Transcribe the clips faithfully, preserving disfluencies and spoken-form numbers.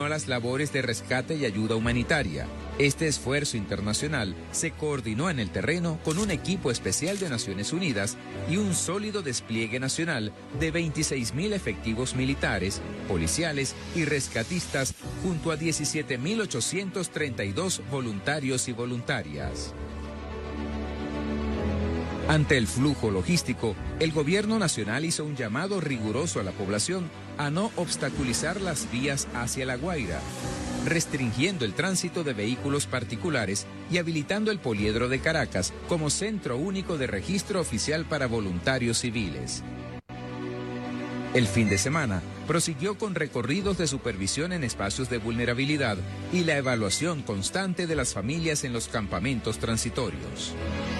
a las labores de rescate y ayuda humanitaria. Este esfuerzo internacional se coordinó en el terreno con un equipo especial de Naciones Unidas y un sólido despliegue nacional de veintiséis mil efectivos militares, policiales y rescatistas junto a diecisiete mil ochocientos treinta y dos voluntarios y voluntarias. Ante el flujo logístico, el gobierno nacional hizo un llamado riguroso a la población a no obstaculizar las vías hacia La Guaira, restringiendo el tránsito de vehículos particulares y habilitando el Poliedro de Caracas como centro único de registro oficial para voluntarios civiles. El fin de semana prosiguió con recorridos de supervisión en espacios de vulnerabilidad y la evaluación constante de las familias en los campamentos transitorios.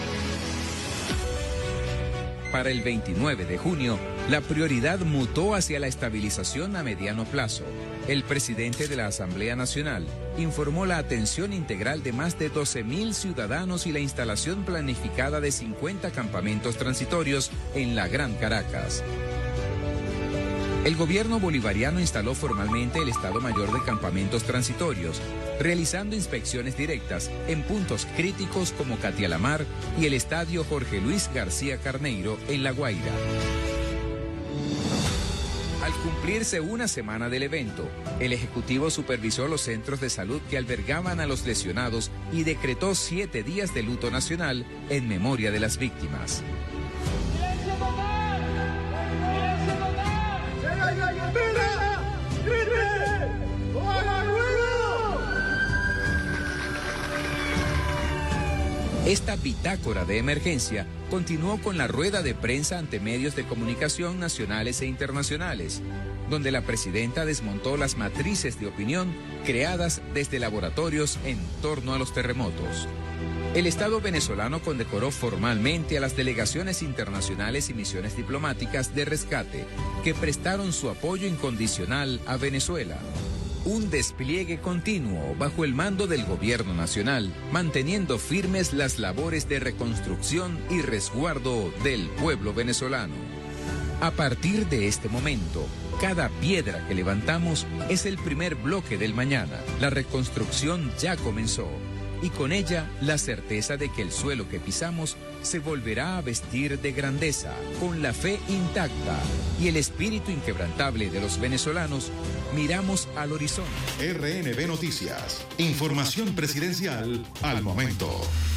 Para el veintinueve de junio, la prioridad mutó hacia la estabilización a mediano plazo. El presidente de la Asamblea Nacional informó la atención integral de más de doce mil ciudadanos y la instalación planificada de cincuenta campamentos transitorios en la Gran Caracas. El gobierno bolivariano instaló formalmente el Estado Mayor de Campamentos Transitorios, realizando inspecciones directas en puntos críticos como Catialamar y el Estadio Jorge Luis García Carneiro en La Guaira. Al cumplirse una semana del evento, el Ejecutivo supervisó los centros de salud que albergaban a los lesionados y decretó siete días de luto nacional en memoria de las víctimas. Esta bitácora de emergencia continuó con la rueda de prensa ante medios de comunicación nacionales e internacionales, donde la presidenta desmontó las matrices de opinión creadas desde laboratorios en torno a los terremotos. El Estado venezolano condecoró formalmente a las delegaciones internacionales y misiones diplomáticas de rescate que prestaron su apoyo incondicional a Venezuela. Un despliegue continuo bajo el mando del gobierno nacional, manteniendo firmes las labores de reconstrucción y resguardo del pueblo venezolano. A partir de este momento, cada piedra que levantamos es el primer bloque del mañana. La reconstrucción ya comenzó y con ella la certeza de que el suelo que pisamos se volverá a vestir de grandeza, con la fe intacta y el espíritu inquebrantable de los venezolanos. Miramos al horizonte. R N B Noticias. Información presidencial al momento.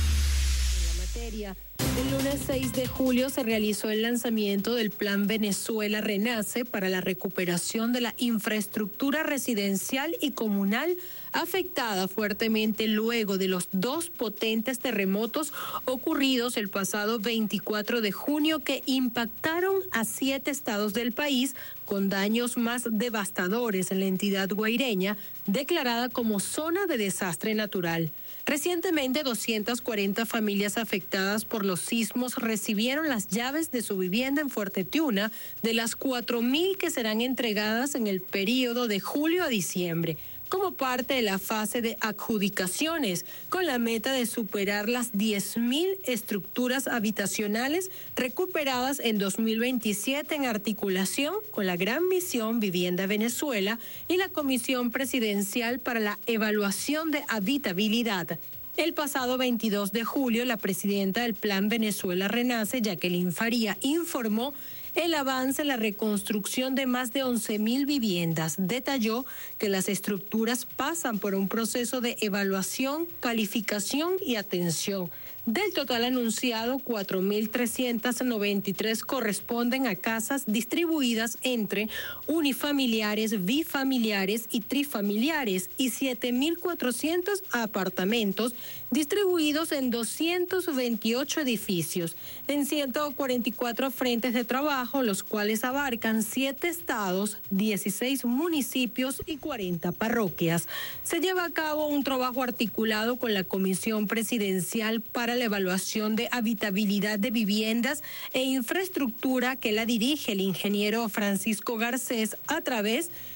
En la materia, el lunes seis de julio se realizó el lanzamiento del Plan Venezuela Renace para la recuperación de la infraestructura residencial y comunal afectada fuertemente luego de los dos potentes terremotos ocurridos el pasado veinticuatro de junio que impactaron a siete estados del país, con daños más devastadores en la entidad guaireña, declarada como zona de desastre natural. Recientemente, doscientas cuarenta familias afectadas por los sismos recibieron las llaves de su vivienda en Fuerte Tiuna, de las cuatro mil que serán entregadas en el periodo de julio a diciembre, como parte de la fase de adjudicaciones, con la meta de superar las diez mil estructuras habitacionales recuperadas en dos mil veintisiete en articulación con la Gran Misión Vivienda Venezuela y la Comisión Presidencial para la Evaluación de Habitabilidad. El pasado veintidós de julio, la presidenta del Plan Venezuela Renace, Jacqueline Faría, informó el avance en la reconstrucción de más de once mil viviendas. Detalló que las estructuras pasan por un proceso de evaluación, calificación y atención. Del total anunciado, cuatro mil trescientas noventa y tres corresponden a casas distribuidas entre unifamiliares, bifamiliares y trifamiliares y siete mil cuatrocientos apartamentos distribuidos en doscientos veintiocho edificios, en ciento cuarenta y cuatro frentes de trabajo, los cuales abarcan siete estados, dieciséis municipios y cuarenta parroquias. Se lleva a cabo un trabajo articulado con la Comisión Presidencial para la Evaluación de Habitabilidad de Viviendas e Infraestructura, que la dirige el ingeniero Francisco Garcés, a través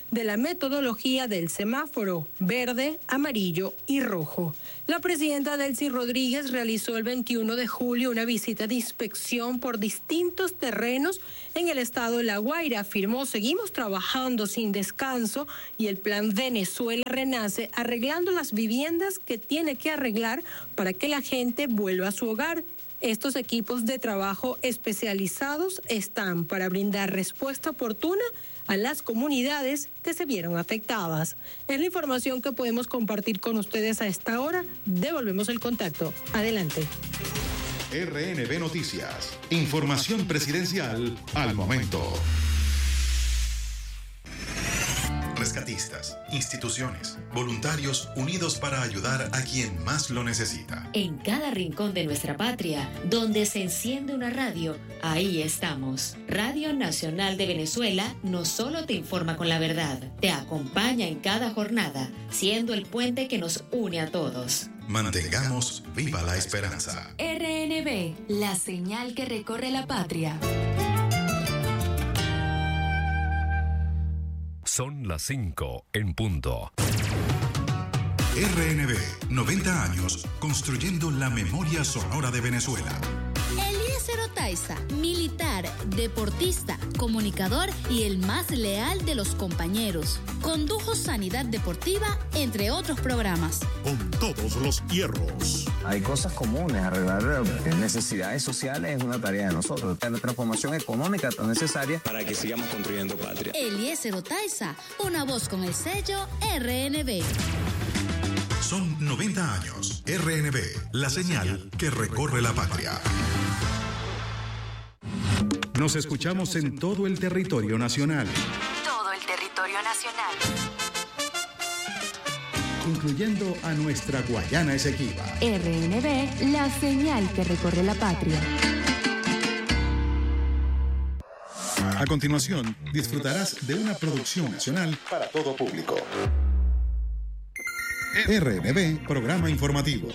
de la metodología del semáforo verde, amarillo y rojo. La presidenta Delcy Rodríguez realizó el veintiuno de julio una visita de inspección por distintos terrenos en el estado de La Guaira. Afirmó: seguimos trabajando sin descanso y el plan Venezuela Renace, arreglando las viviendas que tiene que arreglar para que la gente vuelva a su hogar. Estos equipos de trabajo especializados están para brindar respuesta oportuna a las comunidades que se vieron afectadas. Es la información que podemos compartir con ustedes a esta hora. Devolvemos el contacto. Adelante. R N B Noticias. Información presidencial al momento. Rescatistas, instituciones, voluntarios unidos para ayudar a quien más lo necesita. En cada rincón de nuestra patria, donde se enciende una radio, ahí estamos. Radio Nacional de Venezuela no solo te informa con la verdad, te acompaña en cada jornada, siendo el puente que nos une a todos. Mantengamos viva la esperanza. R N B, la señal que recorre la patria. Son las cinco en punto. R N B, noventa años construyendo la memoria sonora de Venezuela. Eliezer Otaiza, militar, deportista, comunicador y el más leal de los compañeros. Condujo Sanidad Deportiva, entre otros programas. Con todos los hierros. Hay cosas comunes, arreglar necesidades sociales es una tarea de nosotros. La transformación económica tan necesaria para que sigamos construyendo patria. Eliezer Otaiza, una voz con el sello R N B. Son noventa años. R N B, la señal que recorre la patria. Nos escuchamos en todo el territorio nacional. Todo el territorio nacional. Incluyendo a nuestra Guayana Esequiba. R N B, la señal que recorre la patria. A continuación, disfrutarás de una producción nacional para todo público. R N B, programa informativo.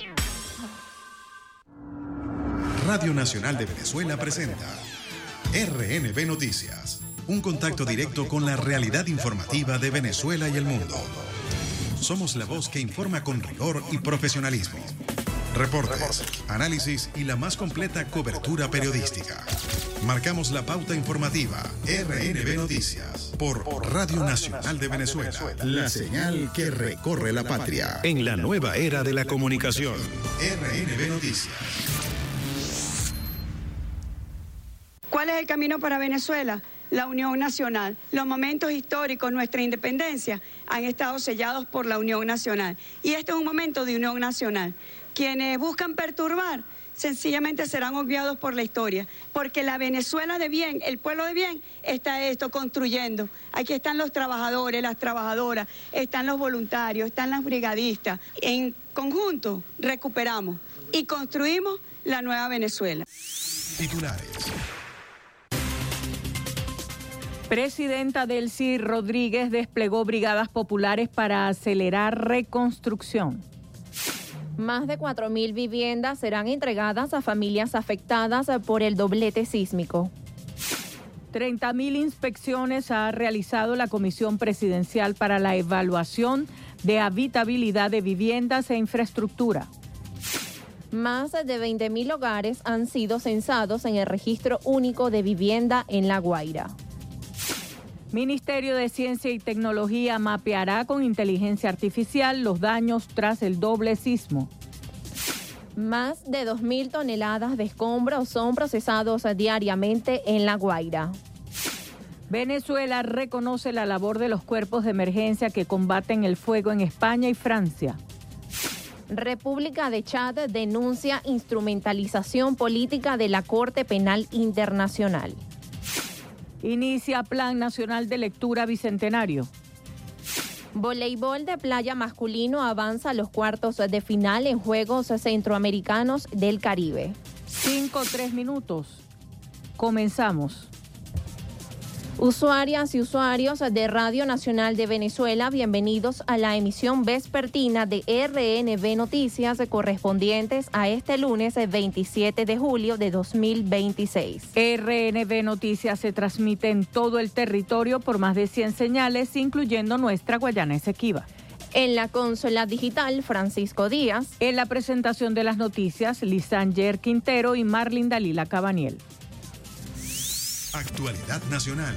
Radio Nacional de Venezuela presenta R N B Noticias, un contacto directo con la realidad informativa de Venezuela y el mundo. Somos la voz que informa con rigor y profesionalismo. Reportes, análisis y la más completa cobertura periodística. Marcamos la pauta informativa. R N B Noticias por Radio Nacional de Venezuela, la señal que recorre la patria. En la nueva era de la comunicación. R N B Noticias. ¿Cuál es el camino para Venezuela? La unión nacional. Los momentos históricos, nuestra independencia, han estado sellados por la unión nacional. Y este es un momento de unión nacional. Quienes buscan perturbar, sencillamente serán obviados por la historia, porque la Venezuela de bien, el pueblo de bien, está esto, construyendo. Aquí están los trabajadores, las trabajadoras, están los voluntarios, están las brigadistas. En conjunto recuperamos y construimos la nueva Venezuela. Titulares. Presidenta Delcy Rodríguez desplegó brigadas populares para acelerar reconstrucción. Más de cuatro mil viviendas serán entregadas a familias afectadas por el doblete sísmico. treinta mil inspecciones ha realizado la Comisión Presidencial para la Evaluación de Habitabilidad de Viviendas e Infraestructura. Más de veinte mil hogares han sido censados en el Registro Único de Vivienda en La Guaira. Ministerio de Ciencia y Tecnología mapeará con inteligencia artificial los daños tras el doble sismo. Más de dos mil toneladas de escombros son procesados diariamente en La Guaira. Venezuela reconoce la labor de los cuerpos de emergencia que combaten el fuego en España y Francia. República de Chad denuncia instrumentalización política de la Corte Penal Internacional. Inicia Plan Nacional de Lectura Bicentenario. Voleibol de playa masculino avanza a los cuartos de final en Juegos Centroamericanos del Caribe. Cinco, tres minutos. Comenzamos. Usuarias y usuarios de Radio Nacional de Venezuela, bienvenidos a la emisión vespertina de R N V Noticias correspondientes a este lunes veintisiete de julio de dos mil veintiséis. R N V Noticias se transmite en todo el territorio por más de cien señales, incluyendo nuestra Guayana Esequiba. En la consola digital, Francisco Díaz. En la presentación de las noticias, Lisanger Quintero y Marlin Dalila Cabaniel. Actualidad nacional.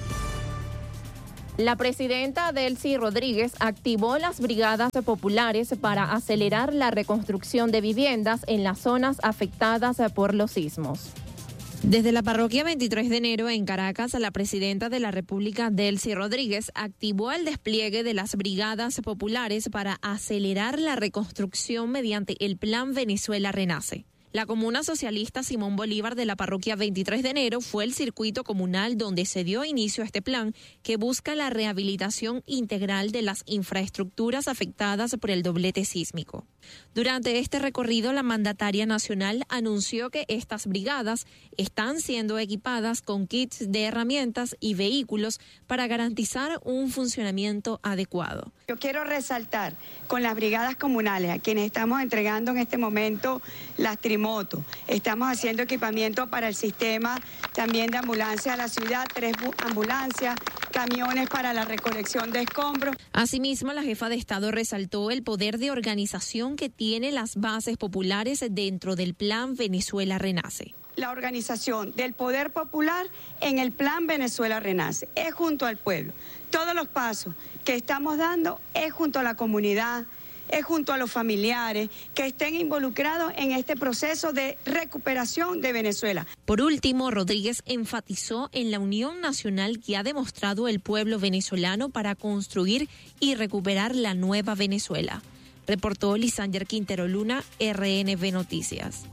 La presidenta Delcy Rodríguez activó las brigadas populares para acelerar la reconstrucción de viviendas en las zonas afectadas por los sismos. Desde la parroquia veintitrés de enero en Caracas, la presidenta de la República, Delcy Rodríguez, activó el despliegue de las brigadas populares para acelerar la reconstrucción mediante el Plan Venezuela Renace. La comuna socialista Simón Bolívar de la parroquia veintitrés de enero fue el circuito comunal donde se dio inicio a este plan que busca la rehabilitación integral de las infraestructuras afectadas por el doblete sísmico. Durante este recorrido, la mandataria nacional anunció que estas brigadas están siendo equipadas con kits de herramientas y vehículos para garantizar un funcionamiento adecuado. Yo quiero resaltar con las brigadas comunales, a quienes estamos entregando en este momento las trimotos. Estamos haciendo equipamiento para el sistema también de ambulancia a la ciudad, tres ambulancias, camiones para la recolección de escombros. Asimismo, la jefa de Estado resaltó el poder de organización que tiene las bases populares dentro del Plan Venezuela Renace. La organización del poder popular en el Plan Venezuela Renace es junto al pueblo. Todos los pasos que estamos dando es junto a la comunidad, es junto a los familiares que estén involucrados en este proceso de recuperación de Venezuela. Por último, Rodríguez enfatizó en la unión nacional que ha demostrado el pueblo venezolano para construir y recuperar la nueva Venezuela. Reportó Lisanger Quintero Luna, R N V Noticias.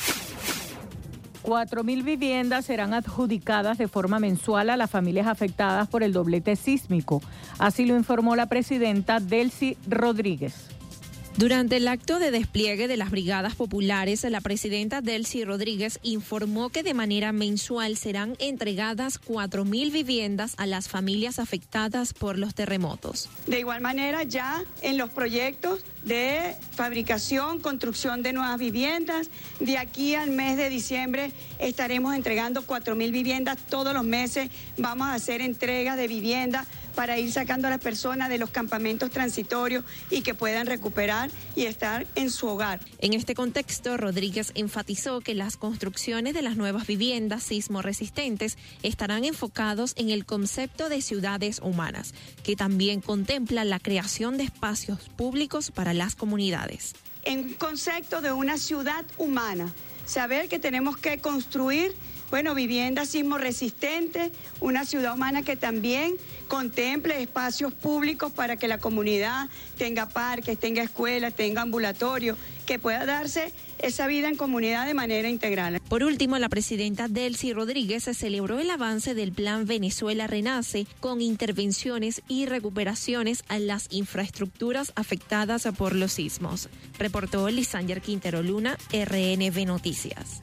Cuatro mil viviendas serán adjudicadas de forma mensual a las familias afectadas por el doblete sísmico. Así lo informó la presidenta Delcy Rodríguez. Durante el acto de despliegue de las brigadas populares, la presidenta Delcy Rodríguez informó que de manera mensual serán entregadas cuatro mil viviendas a las familias afectadas por los terremotos. De igual manera, ya en los proyectos de fabricación, construcción de nuevas viviendas, de aquí al mes de diciembre estaremos entregando cuatro mil viviendas. Todos los meses vamos a hacer entregas de viviendas para ir sacando a las personas de los campamentos transitorios y que puedan recuperar y estar en su hogar. En este contexto, Rodríguez enfatizó que las construcciones de las nuevas viviendas sismo resistentes estarán enfocados en el concepto de ciudades humanas, que también contempla la creación de espacios públicos para las comunidades. En un concepto de una ciudad humana, saber que tenemos que construir Bueno, viviendas sismo resistentes, una ciudad humana que también contemple espacios públicos para que la comunidad tenga parques, tenga escuelas, tenga ambulatorios, que pueda darse esa vida en comunidad de manera integral. Por último, la presidenta Delcy Rodríguez celebró el avance del Plan Venezuela Renace con intervenciones y recuperaciones a las infraestructuras afectadas por los sismos. Reportó Lisanger Quintero Luna, R N V Noticias.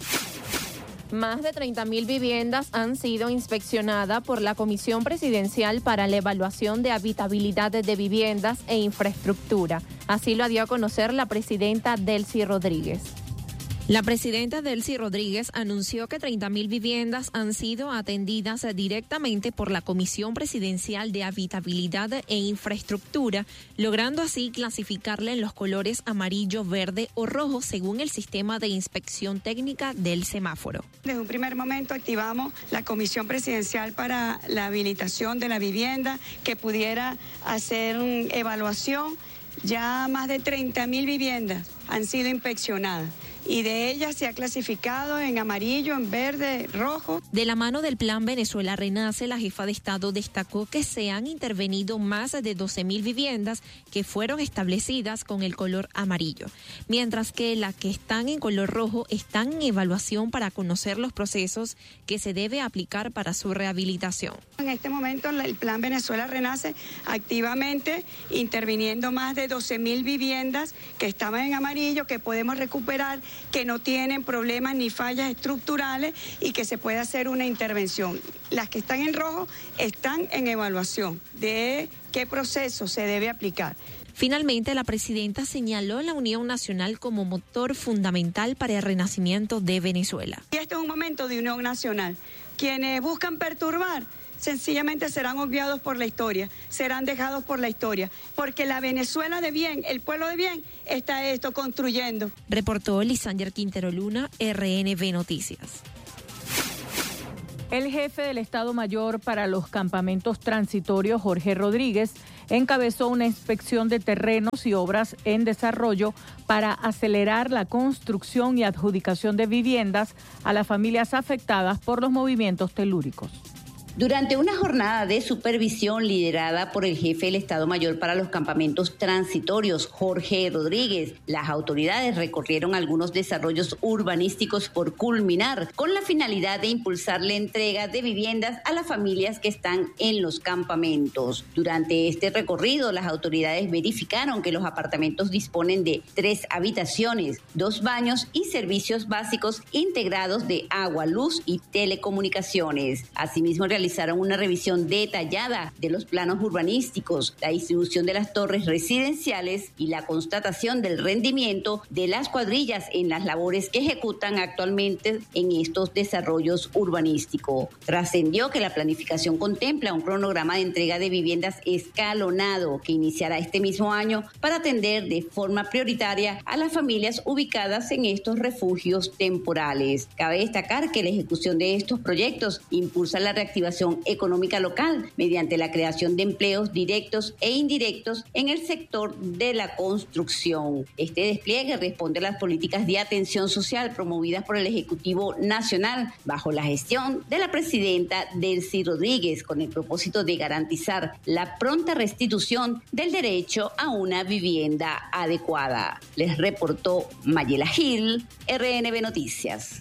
Más de treinta mil viviendas han sido inspeccionadas por la Comisión Presidencial para la Evaluación de Habitabilidad de Viviendas e Infraestructura. Así lo dio a conocer la presidenta Delcy Rodríguez. La presidenta Delcy Rodríguez anunció que treinta mil viviendas han sido atendidas directamente por la Comisión Presidencial de Habitabilidad e Infraestructura, logrando así clasificarla en los colores amarillo, verde o rojo según el sistema de inspección técnica del semáforo. Desde un primer momento activamos la Comisión Presidencial para la Habilitación de la Vivienda que pudiera hacer evaluación. Ya más de treinta mil viviendas han sido inspeccionadas y de ellas se ha clasificado en amarillo, en verde, rojo. De la mano del Plan Venezuela Renace, la jefa de Estado destacó que se han intervenido más de doce mil viviendas que fueron establecidas con el color amarillo, mientras que las que están en color rojo están en evaluación para conocer los procesos que se debe aplicar para su rehabilitación. En este momento el Plan Venezuela Renace activamente interviniendo más de doce mil viviendas que estaban en amarillo amarillo que podemos recuperar, que no tienen problemas ni fallas estructurales y que se puede hacer una intervención. Las que están en rojo están en evaluación de qué proceso se debe aplicar. Finalmente, la presidenta señaló la Unión Nacional como motor fundamental para el renacimiento de Venezuela. Y este es un momento de unión nacional. Quienes buscan perturbar sencillamente serán obviados por la historia, serán dejados por la historia, porque la Venezuela de bien, el pueblo de bien, está esto construyendo. Reportó Lisander Quintero Luna, R N V Noticias. El jefe del Estado Mayor para los campamentos transitorios, Jorge Rodríguez, encabezó una inspección de terrenos y obras en desarrollo para acelerar la construcción y adjudicación de viviendas a las familias afectadas por los movimientos telúricos. Durante una jornada de supervisión liderada por el jefe del Estado Mayor para los campamentos transitorios, Jorge Rodríguez, las autoridades recorrieron algunos desarrollos urbanísticos por culminar, con la finalidad de impulsar la entrega de viviendas a las familias que están en los campamentos. Durante este recorrido, las autoridades verificaron que los apartamentos disponen de tres habitaciones, dos baños y servicios básicos integrados de agua, luz y telecomunicaciones. Asimismo, realizaron realizaron una revisión detallada de los planos urbanísticos, la distribución de las torres residenciales y la constatación del rendimiento de las cuadrillas en las labores que ejecutan actualmente en estos desarrollos urbanísticos. Trascendió que la planificación contempla un cronograma de entrega de viviendas escalonado que iniciará este mismo año para atender de forma prioritaria a las familias ubicadas en estos refugios temporales. Cabe destacar que la ejecución de estos proyectos impulsa la reactivación económica local mediante la creación de empleos directos e indirectos en el sector de la construcción. Este despliegue responde a las políticas de atención social promovidas por el Ejecutivo Nacional bajo la gestión de la presidenta Delcy Rodríguez, con el propósito de garantizar la pronta restitución del derecho a una vivienda adecuada. Les reportó Mayela Gil, R N V Noticias.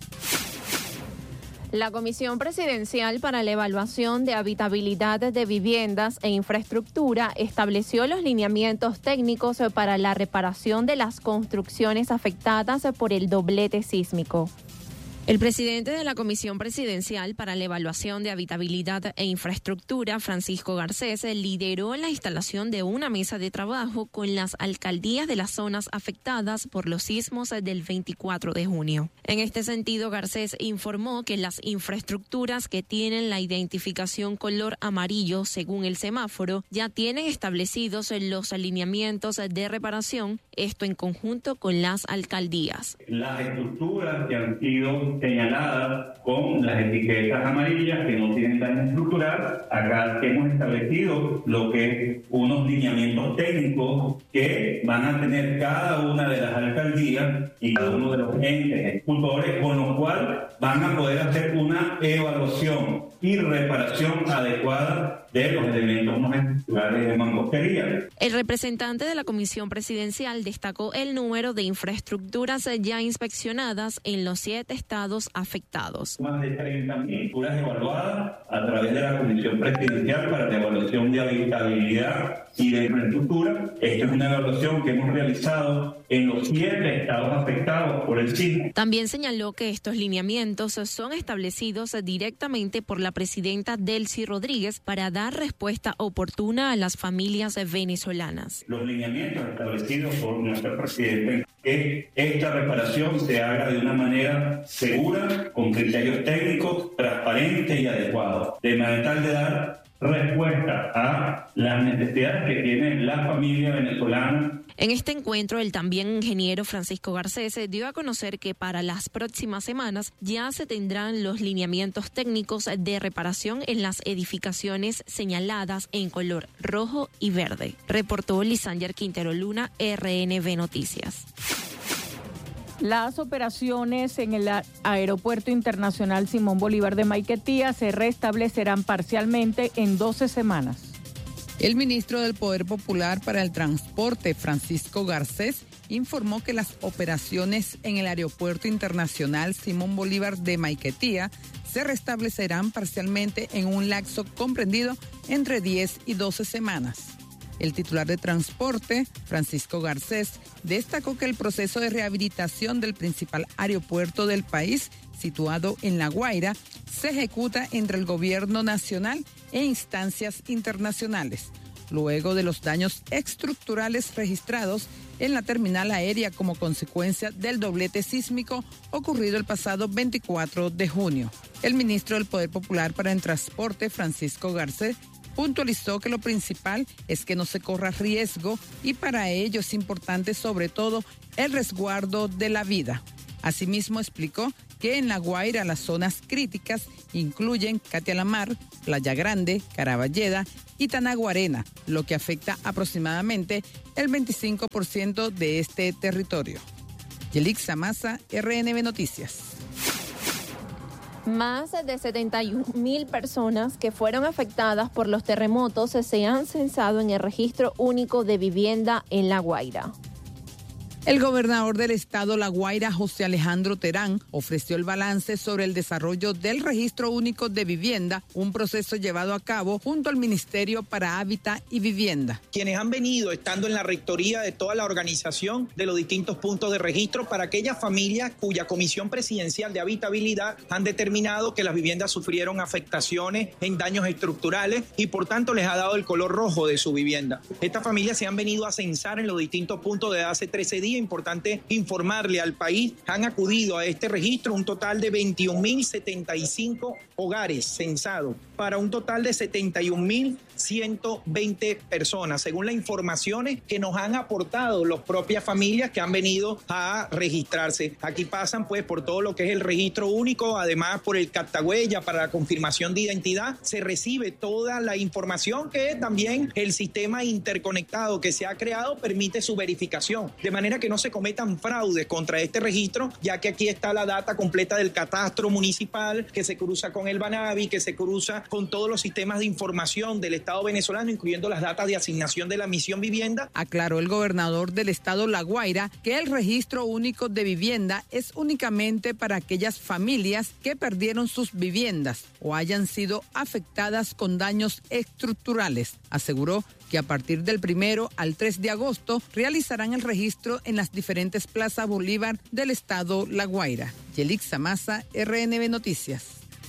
La Comisión Presidencial para la Evaluación de Habitabilidad de Viviendas e Infraestructura estableció los lineamientos técnicos para la reparación de las construcciones afectadas por el doblete sísmico. El presidente de la Comisión Presidencial para la Evaluación de Habitabilidad e Infraestructura, Francisco Garcés, lideró la instalación de una mesa de trabajo con las alcaldías de las zonas afectadas por los sismos del veinticuatro de junio. En este sentido, Garcés informó que las infraestructuras que tienen la identificación color amarillo según el semáforo ya tienen establecidos los alineamientos de reparación, esto en conjunto con las alcaldías. Las estructuras que han sido señaladas con las etiquetas amarillas que no tienen daño estructural, acá hemos establecido lo que es unos lineamientos técnicos que van a tener cada una de las alcaldías y cada uno de los entes ejecutorios, con lo cual van a poder hacer una evaluación y reparación adecuada de los elementos no estructurales de mampostería. El representante de la Comisión Presidencial destacó el número de infraestructuras ya inspeccionadas en los siete estados afectados. Más de treinta mil estructuras evaluadas a través de la Comisión Presidencial para la Evaluación de Habitabilidad y de Infraestructura. Esta es una evaluación que hemos realizado en los siete estados afectados por el sismo. También señaló que estos lineamientos son establecidos directamente por la presidenta Delcy Rodríguez para dar respuesta oportuna a las familias venezolanas. Los lineamientos establecidos por nuestra presidenta es que esta reparación se haga de una manera segura, con criterios técnicos, transparentes y adecuados, de manera tal de dar respuesta a las necesidades que tiene la familia venezolana. En este encuentro, el también ingeniero Francisco Garcés dio a conocer que para las próximas semanas ya se tendrán los lineamientos técnicos de reparación en las edificaciones señaladas en color rojo y verde. Reportó Lisander Quintero Luna, R N V Noticias. Las operaciones en el Aeropuerto Internacional Simón Bolívar de Maiquetía se restablecerán parcialmente en doce semanas. El ministro del Poder Popular para el Transporte, Francisco Garcés, informó que las operaciones en el Aeropuerto Internacional Simón Bolívar de Maiquetía se restablecerán parcialmente en un lapso comprendido entre diez y doce semanas. El titular de Transporte, Francisco Garcés, destacó que el proceso de rehabilitación del principal aeropuerto del país, situado en La Guaira, se ejecuta entre el gobierno nacional e instancias internacionales, luego de los daños estructurales registrados en la terminal aérea como consecuencia del doblete sísmico ocurrido el pasado veinticuatro de junio. El ministro del Poder Popular para el Transporte, Francisco Garcés, puntualizó que lo principal es que no se corra riesgo y para ello es importante sobre todo el resguardo de la vida. Asimismo explicó que en La Guaira las zonas críticas incluyen Catia la Mar, Playa Grande, Caraballeda y Tanaguarena, lo que afecta aproximadamente el veinticinco por ciento de este territorio. Yelixa Maza, R N B Noticias. Más de setenta y un mil personas que fueron afectadas por los terremotos se han censado en el Registro Único de Vivienda en La Guaira. El gobernador del estado La Guaira, José Alejandro Terán, ofreció el balance sobre el desarrollo del Registro Único de Vivienda, un proceso llevado a cabo junto al Ministerio para Hábitat y Vivienda. Quienes han venido estando en la rectoría de toda la organización de los distintos puntos de registro para aquellas familias cuya Comisión Presidencial de Habitabilidad han determinado que las viviendas sufrieron afectaciones en daños estructurales y por tanto les ha dado el color rojo de su vivienda. Estas familias se han venido a censar en los distintos puntos desde hace trece días. Importante informarle al país, han acudido a este registro un total de veintiún mil setenta y cinco hogares censados para un total de setenta y un mil ciento veinte personas, según las informaciones que nos han aportado las propias familias que han venido a registrarse. Aquí pasan pues por todo lo que es el registro único, además por el captahuella para la confirmación de identidad, se recibe toda la información que también el sistema interconectado que se ha creado permite su verificación, de manera que no se cometan fraudes contra este registro, ya que aquí está la data completa del catastro municipal que se cruza con el Banavi, que se cruza con todos los sistemas de información del Estado venezolano, incluyendo las datas de asignación de la misión vivienda. Aclaró el gobernador del estado La Guaira que el Registro Único de Vivienda es únicamente para aquellas familias que perdieron sus viviendas o hayan sido afectadas con daños estructurales. Aseguró que a partir del primero al tres de agosto realizarán el registro en las diferentes plazas Bolívar del estado La Guaira. Yelixa Maza, R N B Noticias.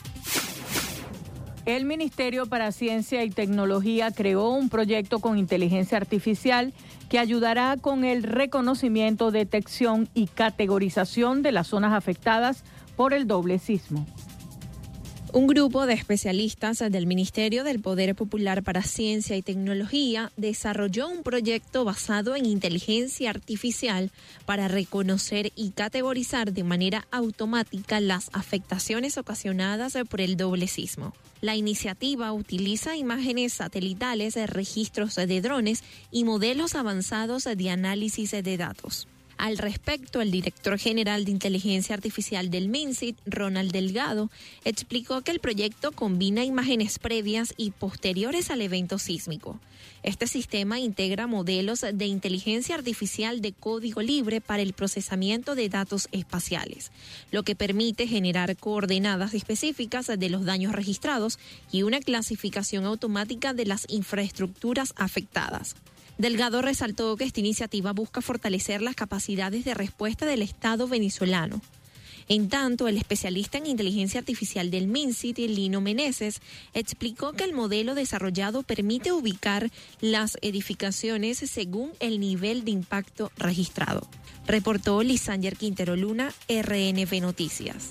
El Ministerio para Ciencia y Tecnología creó un proyecto con inteligencia artificial que ayudará con el reconocimiento, detección y categorización de las zonas afectadas por el doble sismo. Un grupo de especialistas del Ministerio del Poder Popular para Ciencia y Tecnología desarrolló un proyecto basado en inteligencia artificial para reconocer y categorizar de manera automática las afectaciones ocasionadas por el doble sismo. La iniciativa utiliza imágenes satelitales, registros de drones y modelos avanzados de análisis de datos. Al respecto, el director general de Inteligencia Artificial del MinSit, Ronald Delgado, explicó que el proyecto combina imágenes previas y posteriores al evento sísmico. Este sistema integra modelos de inteligencia artificial de código libre para el procesamiento de datos espaciales, lo que permite generar coordenadas específicas de los daños registrados y una clasificación automática de las infraestructuras afectadas. Delgado resaltó que esta iniciativa busca fortalecer las capacidades de respuesta del Estado venezolano. En tanto, el especialista en inteligencia artificial del MinSit, Lino Meneses, explicó que el modelo desarrollado permite ubicar las edificaciones según el nivel de impacto registrado. Reportó Lisander Quintero Luna, R N B Noticias.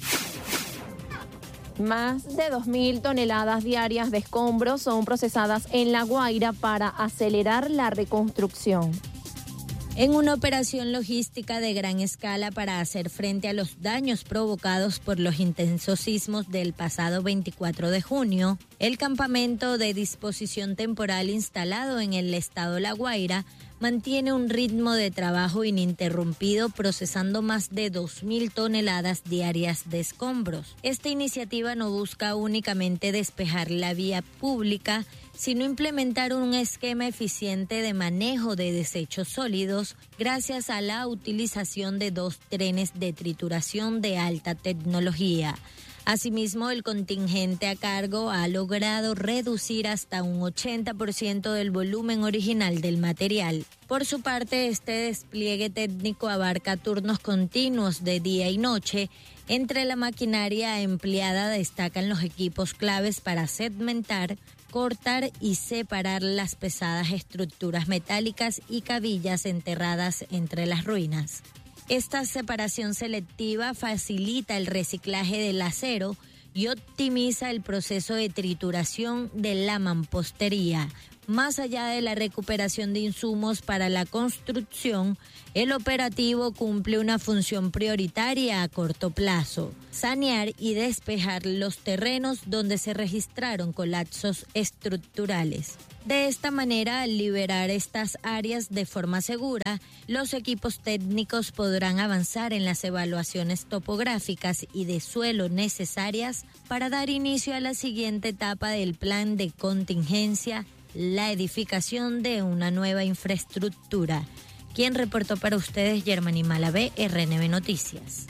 Más de dos mil toneladas diarias de escombros son procesadas en La Guaira para acelerar la reconstrucción. En una operación logística de gran escala para hacer frente a los daños provocados por los intensos sismos del pasado veinticuatro de junio, el campamento de disposición temporal instalado en el estado La Guaira mantiene un ritmo de trabajo ininterrumpido procesando más de dos mil toneladas diarias de escombros. Esta iniciativa no busca únicamente despejar la vía pública, sino implementar un esquema eficiente de manejo de desechos sólidos gracias a la utilización de dos trenes de trituración de alta tecnología. Asimismo, el contingente a cargo ha logrado reducir hasta un ochenta por ciento del volumen original del material. Por su parte, este despliegue técnico abarca turnos continuos de día y noche. Entre la maquinaria empleada destacan los equipos claves para segmentar, cortar y separar las pesadas estructuras metálicas y cabillas enterradas entre las ruinas. Esta separación selectiva facilita el reciclaje del acero y optimiza el proceso de trituración de la mampostería. Más allá de la recuperación de insumos para la construcción, el operativo cumple una función prioritaria a corto plazo: sanear y despejar los terrenos donde se registraron colapsos estructurales. De esta manera, al liberar estas áreas de forma segura, los equipos técnicos podrán avanzar en las evaluaciones topográficas y de suelo necesarias para dar inicio a la siguiente etapa del plan de contingencia: la edificación de una nueva infraestructura. Quien reportó para ustedes, Germany Malavé, R N B Noticias.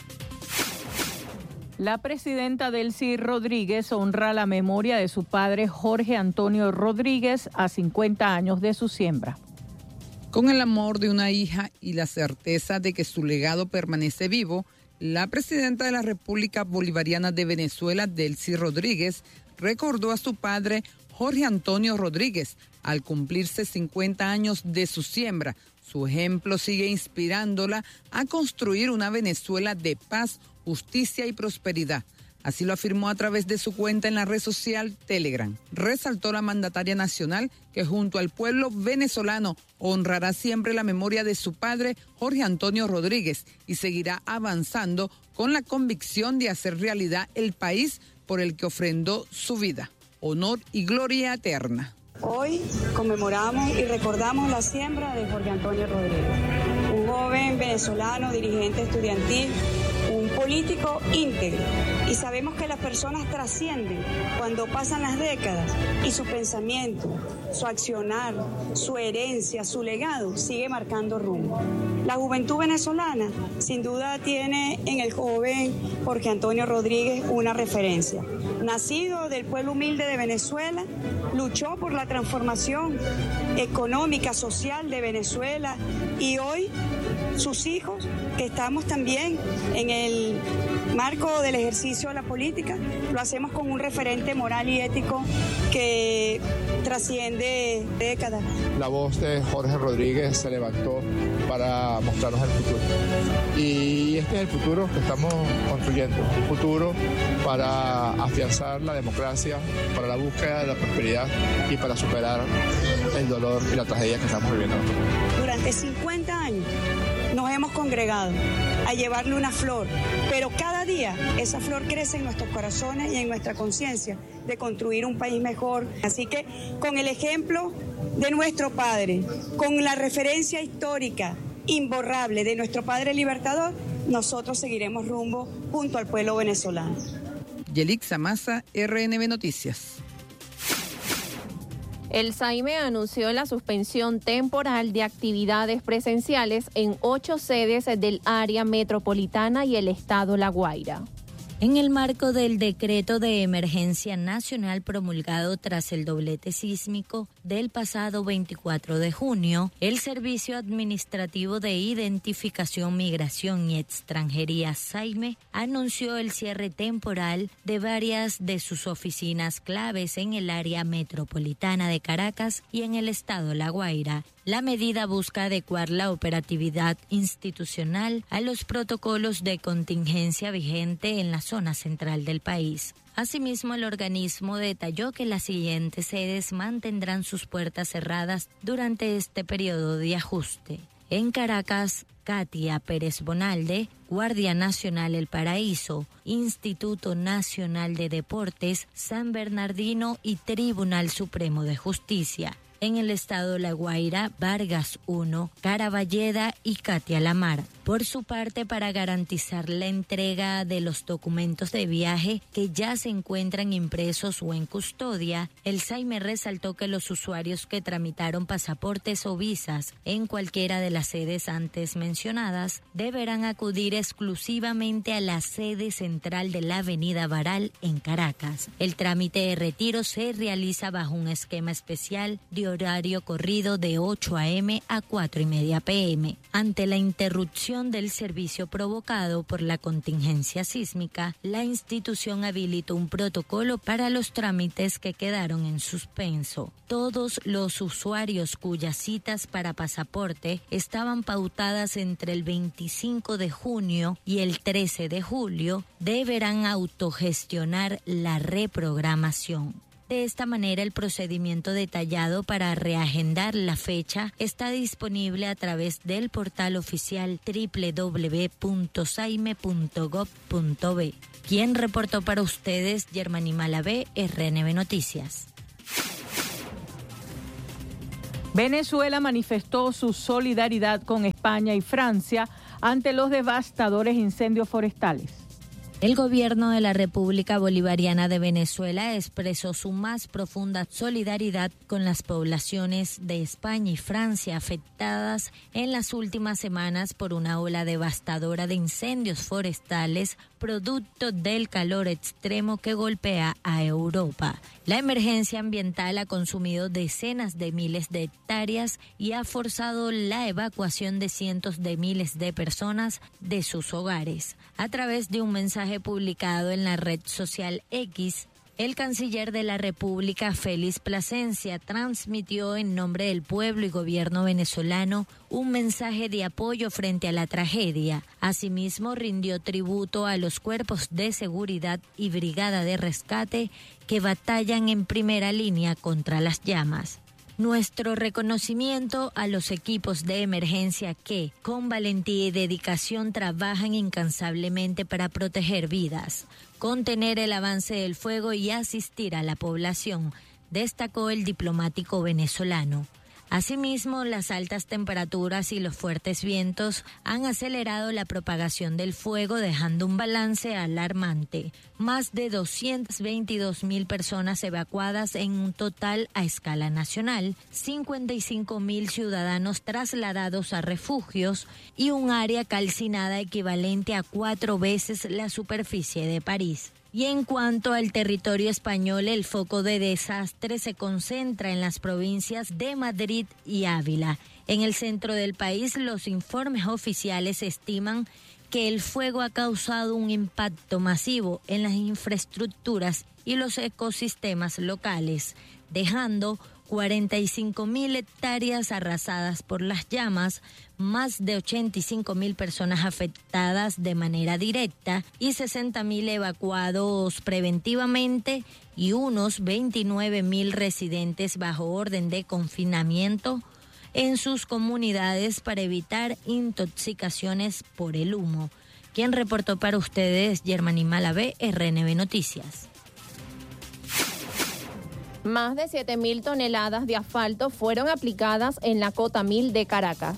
La presidenta Delcy Rodríguez honra la memoria de su padre Jorge Antonio Rodríguez a cincuenta años de su siembra. Con el amor de una hija y la certeza de que su legado permanece vivo, la presidenta de la República Bolivariana de Venezuela, Delcy Rodríguez, recordó a su padre Jorge Antonio Rodríguez al cumplirse cincuenta años de su siembra. Su ejemplo sigue inspirándola a construir una Venezuela de paz, justicia y prosperidad. Así lo afirmó a través de su cuenta en la red social Telegram. Resaltó la mandataria nacional que junto al pueblo venezolano honrará siempre la memoria de su padre Jorge Antonio Rodríguez y seguirá avanzando con la convicción de hacer realidad el país por el que ofrendó su vida. Honor y gloria eterna. Hoy conmemoramos y recordamos la siembra de Jorge Antonio Rodríguez, un joven venezolano, dirigente estudiantil, un político íntegro. Y sabemos que las personas trascienden cuando pasan las décadas y su pensamiento, su accionar, su herencia, su legado sigue marcando rumbo. La juventud venezolana sin duda tiene en el joven Jorge Antonio Rodríguez una referencia. Nacido del pueblo humilde de Venezuela, luchó por la transformación económica, social de Venezuela y hoy sus hijos, que estamos también en el marco del ejercicio de la política, lo hacemos con un referente moral y ético que trasciende décadas. La voz de Jorge Rodríguez se levantó para mostrarnos el futuro. Y este es el futuro que estamos construyendo, un futuro para afianzar la democracia, para la búsqueda de la prosperidad y para superar el dolor y la tragedia que estamos viviendo. Durante cincuenta años nos hemos congregado a llevarle una flor, pero cada día esa flor crece en nuestros corazones y en nuestra conciencia de construir un país mejor. Así que con el ejemplo de nuestro padre, con la referencia histórica imborrable de nuestro padre libertador, nosotros seguiremos rumbo junto al pueblo venezolano. Yelixa Maza, R N B Noticias. El SAIME anunció la suspensión temporal de actividades presenciales en ocho sedes del área metropolitana y el estado La Guaira. En el marco del decreto de emergencia nacional promulgado tras el doblete sísmico del pasado veinticuatro de junio, el Servicio Administrativo de Identificación, Migración y Extranjería SAIME anunció el cierre temporal de varias de sus oficinas claves en el área metropolitana de Caracas y en el estado La Guaira. La medida busca adecuar la operatividad institucional a los protocolos de contingencia vigente en la zona central del país. Asimismo, el organismo detalló que las siguientes sedes mantendrán sus puertas cerradas durante este periodo de ajuste. En Caracas, Katia Pérez Bonalde, Guardia Nacional El Paraíso, Instituto Nacional de Deportes, San Bernardino y Tribunal Supremo de Justicia. En el estado La Guaira, Vargas uno, Caraballeda y Katia Lamar. Por su parte, para garantizar la entrega de los documentos de viaje que ya se encuentran impresos o en custodia, el SAIME resaltó que los usuarios que tramitaron pasaportes o visas en cualquiera de las sedes antes mencionadas deberán acudir exclusivamente a la sede central de la Avenida Baral en Caracas. El trámite de retiro se realiza bajo un esquema especial de horario corrido de ocho a eme a cuatro y media pe eme. Ante la interrupción del servicio provocado por la contingencia sísmica, la institución habilitó un protocolo para los trámites que quedaron en suspenso. Todos los usuarios cuyas citas para pasaporte estaban pautadas entre el veinticinco de junio y el trece de julio deberán autogestionar la reprogramación. De esta manera, el procedimiento detallado para reagendar la fecha está disponible a través del portal oficial doble u doble u doble u punto saime punto gob punto be. Quien reportó para ustedes, Germany Malavé, R N B Noticias. Venezuela manifestó su solidaridad con España y Francia ante los devastadores incendios forestales. El gobierno de la República Bolivariana de Venezuela expresó su más profunda solidaridad con las poblaciones de España y Francia afectadas en las últimas semanas por una ola devastadora de incendios forestales producto del calor extremo que golpea a Europa. La emergencia ambiental ha consumido decenas de miles de hectáreas y ha forzado la evacuación de cientos de miles de personas de sus hogares. A través de un mensaje publicado en la red social X, el canciller de la República, Félix Plasencia, transmitió en nombre del pueblo y gobierno venezolano un mensaje de apoyo frente a la tragedia. Asimismo, rindió tributo a los cuerpos de seguridad y brigada de rescate que batallan en primera línea contra las llamas. Nuestro reconocimiento a los equipos de emergencia que, con valentía y dedicación, trabajan incansablemente para proteger vidas, contener el avance del fuego y asistir a la población, destacó el diplomático venezolano. Asimismo, las altas temperaturas y los fuertes vientos han acelerado la propagación del fuego, dejando un balance alarmante. Más de doscientas veintidós mil personas evacuadas en un total a escala nacional, cincuenta y cinco mil ciudadanos trasladados a refugios y un área calcinada equivalente a cuatro veces la superficie de París. Y en cuanto al territorio español, el foco de desastre se concentra en las provincias de Madrid y Ávila. En el centro del país, los informes oficiales estiman que el fuego ha causado un impacto masivo en las infraestructuras y los ecosistemas locales, dejando cuarenta y cinco mil hectáreas arrasadas por las llamas, más de ochenta y cinco mil personas afectadas de manera directa y sesenta mil evacuados preventivamente y unos veintinueve mil residentes bajo orden de confinamiento en sus comunidades para evitar intoxicaciones por el humo. Quien reportó para ustedes, Germany Malavé, R N B Noticias. Más de siete mil toneladas de asfalto fueron aplicadas en la Cota Mil de Caracas.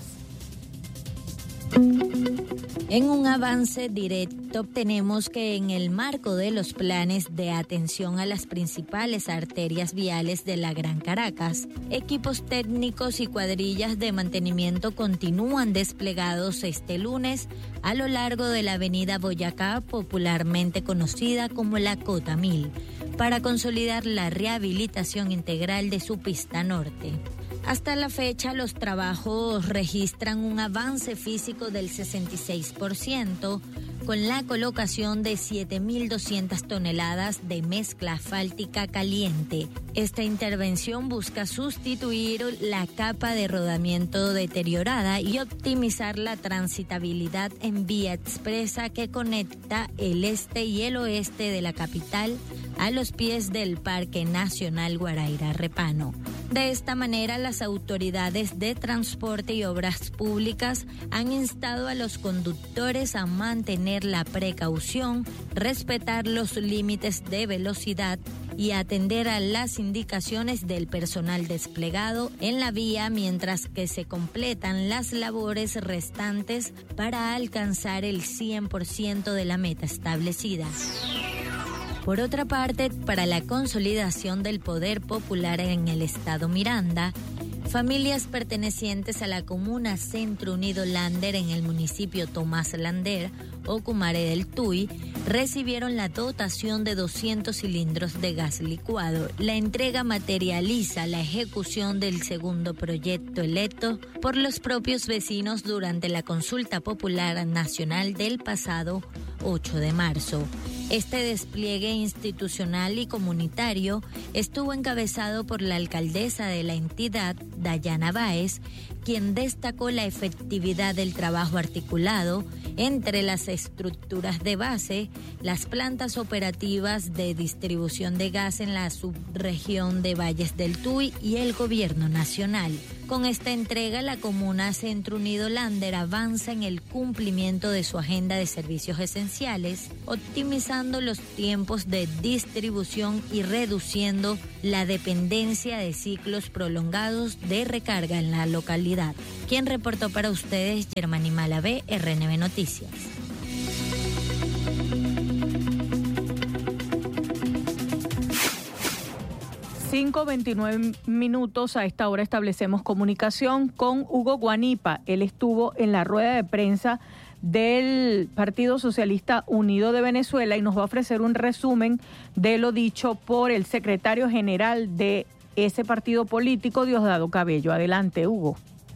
En un avance directo obtenemos que en el marco de los planes de atención a las principales arterias viales de la Gran Caracas, equipos técnicos y cuadrillas de mantenimiento continúan desplegados este lunes a lo largo de la avenida Boyacá, popularmente conocida como la Cota Mil, para consolidar la rehabilitación integral de su pista norte. Hasta la fecha, los trabajos registran un avance físico del sesenta y seis por ciento, con la colocación de siete mil doscientas toneladas de mezcla asfáltica caliente. Esta intervención busca sustituir la capa de rodamiento deteriorada y optimizar la transitabilidad en vía expresa que conecta el este y el oeste de la capital a los pies del Parque Nacional Guaraíra Repano. De esta manera, las autoridades de transporte y obras públicas han instado a los conductores a mantener la precaución, respetar los límites de velocidad y atender a las indicaciones del personal desplegado en la vía mientras que se completan las labores restantes para alcanzar el cien por ciento de la meta establecida. Por otra parte, para la consolidación del poder popular en el estado Miranda, familias pertenecientes a la comuna Centro Unido Lander en el municipio Tomás Lander o Cumare del Tuy recibieron la dotación de doscientos cilindros de gas licuado. La entrega materializa la ejecución del segundo proyecto electo por los propios vecinos durante la consulta popular nacional del pasado ocho de marzo. Este despliegue institucional y comunitario estuvo encabezado por la alcaldesa de la entidad, Dayana Báez, quien destacó la efectividad del trabajo articulado entre las estructuras de base, las plantas operativas de distribución de gas en la subregión de Valles del Tuy y el gobierno nacional. Con esta entrega, la comuna Centro Unido Lander avanza en el cumplimiento de su agenda de servicios esenciales, optimizando los tiempos de distribución y reduciendo la dependencia de ciclos prolongados de recarga en la localidad. Quien reportó para ustedes, Germany Malavé, R N B Noticias. cinco veintinueve minutos. A esta hora establecemos comunicación con Hugo Guanipa. Él estuvo en la rueda de prensa del Partido Socialista Unido de Venezuela y nos va a ofrecer un resumen de lo dicho por el secretario general de ese partido político, Diosdado Cabello. Adelante, Hugo.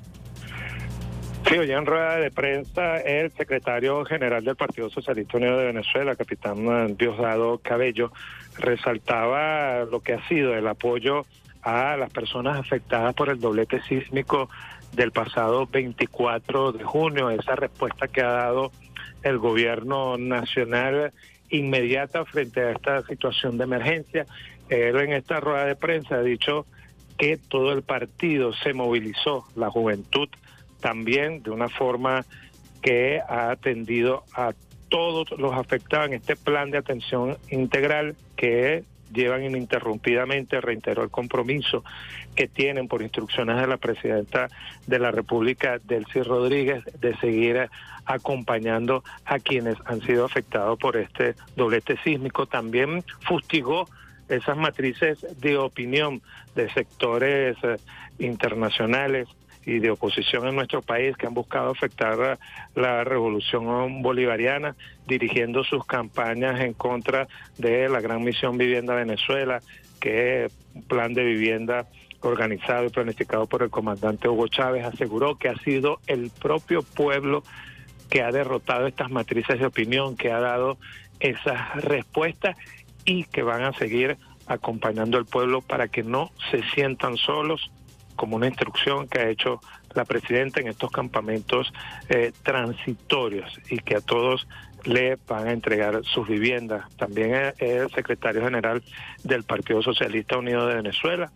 Sí, hoy en rueda de prensa el secretario general del Partido Socialista Unido de Venezuela, capitán Diosdado Cabello, resaltaba lo que ha sido el apoyo a las personas afectadas por el doblete sísmico del pasado veinticuatro de junio, esa respuesta que ha dado el gobierno nacional inmediata frente a esta situación de emergencia. Él en esta rueda de prensa ha dicho que todo el partido se movilizó, la juventud también, de una forma que ha atendido a todos los afectados en este plan de atención integral que llevan ininterrumpidamente. Reiteró el compromiso que tienen por instrucciones de la presidenta de la República, Delcy Rodríguez, de seguir acompañando a quienes han sido afectados por este doblete sísmico. También fustigó esas matrices de opinión de sectores eh, internacionales y de oposición en nuestro país que han buscado afectar la revolución bolivariana, dirigiendo sus campañas en contra de la Gran Misión Vivienda Venezuela, que es un plan de vivienda organizado y planificado por el comandante Hugo Chávez. Aseguró que ha sido el propio pueblo que ha derrotado estas matrices de opinión, que ha dado esas respuestas y que van a seguir acompañando al pueblo para que no se sientan solos, como una instrucción que ha hecho la presidenta en estos campamentos eh, transitorios, y que a todos le van a entregar sus viviendas. También es el secretario general del Partido Socialista Unido de Venezuela.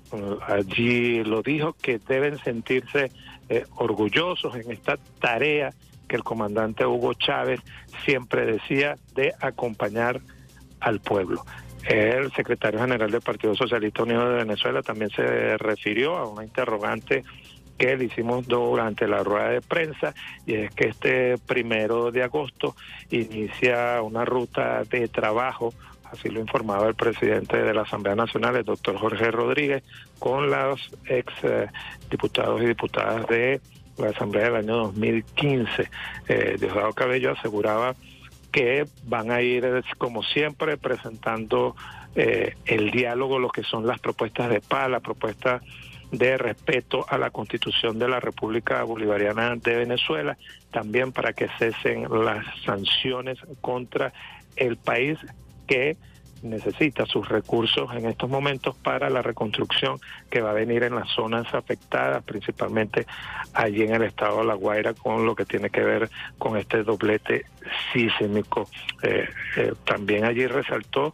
Allí lo dijo, que deben sentirse eh, orgullosos en esta tarea que el comandante Hugo Chávez siempre decía de acompañar al pueblo. El secretario general del Partido Socialista Unido de Venezuela también se refirió a una interrogante que le hicimos durante la rueda de prensa, y es que este primero de agosto inicia una ruta de trabajo, así lo informaba el presidente de la Asamblea Nacional, el doctor Jorge Rodríguez, con los ex eh, diputados y diputadas de la Asamblea del año dos mil quince. Eh, Diosdado Cabello aseguraba que van a ir, como siempre, presentando eh, el diálogo, lo que son las propuestas de paz, la propuesta de respeto a la Constitución de la República Bolivariana de Venezuela, también para que cesen las sanciones contra el país, que necesita sus recursos en estos momentos para la reconstrucción que va a venir en las zonas afectadas, principalmente allí en el estado de La Guaira, con lo que tiene que ver con este doblete sísmico. Eh, eh, también allí resaltó